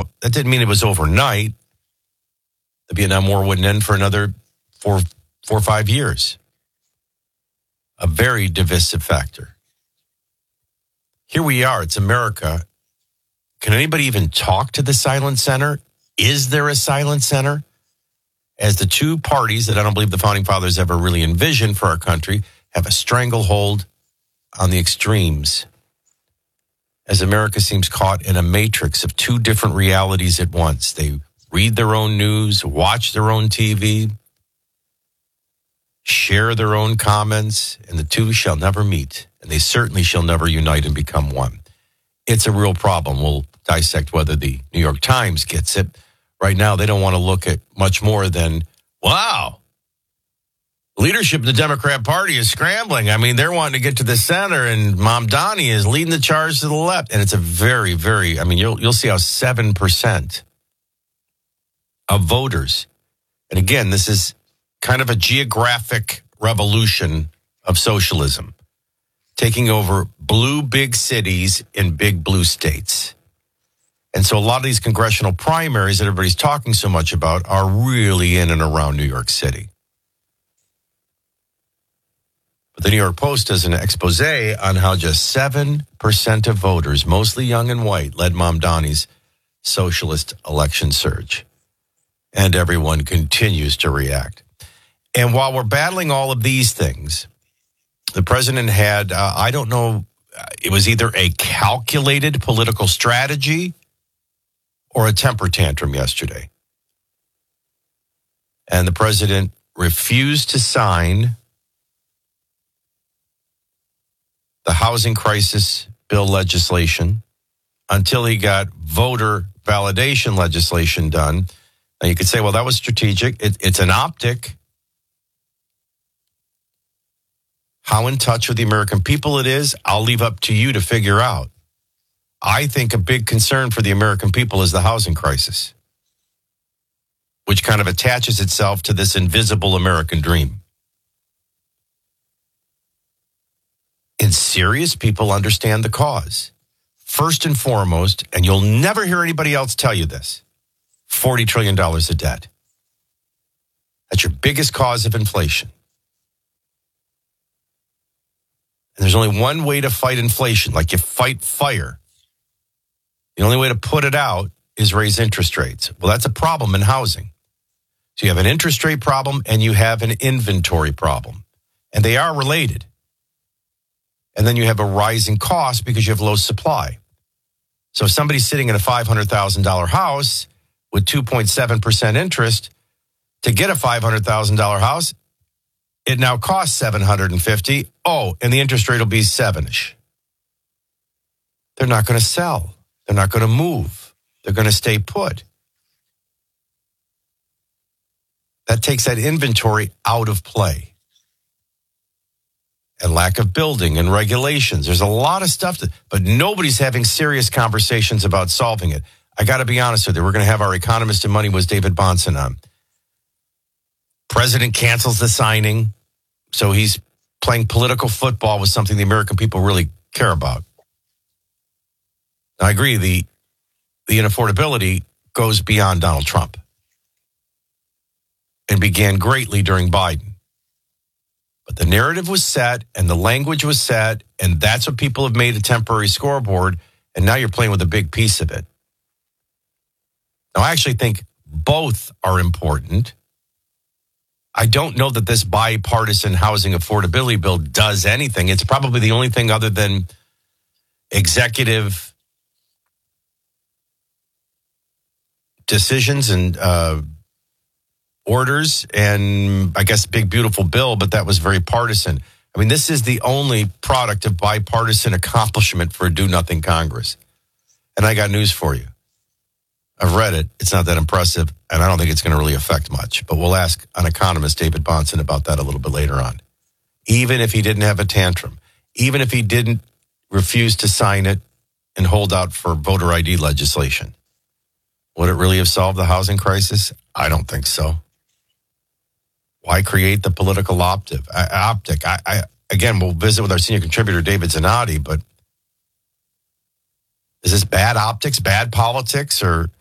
Now, that didn't mean it was overnight. The Vietnam War wouldn't end for another four or 5 years. A very divisive factor. Here we are. It's America. Can anybody even talk to the silent center? Is there a silent center? As the two parties that I don't believe the Founding Fathers ever really envisioned for our country have a stranglehold on the extremes. As America seems caught in a matrix of two different realities at once. They read their own news, watch their own TV, share their own comments, and the two shall never meet. And they certainly shall never unite and become one. It's a real problem. We'll dissect whether the New York Times gets it. Right now, they don't want to look at much more than, wow, leadership of the Democrat Party is scrambling. I mean, they're wanting to get to the center, and Mamdani is leading the charge to the left. And it's a very, very, I mean, you'll see how 7% of voters, and again, this is kind of a geographic revolution of socialism, taking over blue big cities in big blue states. And so a lot of these congressional primaries that everybody's talking so much about are really in and around New York City. But the New York Post does an expose on how just 7% of voters, mostly young and white, led Mamdani's socialist election surge. And everyone continues to react. And while we're battling all of these things, the president had, I don't know, it was either a calculated political strategy or a temper tantrum yesterday. And the president refused to sign the housing crisis bill legislation until he got voter validation legislation done. Now you could say, well, that was strategic. It's an optic. How in touch with the American people it is, I'll leave up to you to figure out. I think a big concern for the American people is the housing crisis, which kind of attaches itself to this invisible American dream. And serious people understand the cause. First and foremost, and you'll never hear anybody else tell you this, $40 trillion of debt. That's your biggest cause of inflation. And there's only one way to fight inflation, like you fight fire. The only way to put it out is raise interest rates. Well, that's a problem in housing. So you have an interest rate problem and you have an inventory problem. And they are related. And then you have a rising cost because you have low supply. So if somebody's sitting in a $500,000 house with 2.7% interest, to get a $500,000 house, it now costs $750,000. Oh, and the interest rate will be 7-ish. They're not going to sell. They're not going to move. They're going to stay put. That takes that inventory out of play. And lack of building and regulations. There's a lot of stuff, but nobody's having serious conversations about solving it. I got to be honest with you. We're going to have our economist in Money was David Bahnsen on. President cancels the signing, so he's playing political football with something the American people really care about. I agree, the inaffordability goes beyond Donald Trump and began greatly during Biden. But the narrative was set and the language was set, and that's what people have made a temporary scoreboard, and now you're playing with a big piece of it. Now, I actually think both are important. I don't know that this bipartisan housing affordability bill does anything. It's probably the only thing other than executive decisions and orders and, I guess, big, beautiful bill, but that was very partisan. I mean, this is the only product of bipartisan accomplishment for a do-nothing Congress. And I got news for you. I've read it. It's not that impressive, and I don't think it's going to really affect much. But we'll ask an economist, David Bahnsen, about that a little bit later on. Even if he didn't have a tantrum, even if he didn't refuse to sign it and hold out for voter ID legislation, would it really have solved the housing crisis? I don't think so. Why create the political optic? Again, we'll visit with our senior contributor, David Zanotti, but is this bad optics, bad politics, or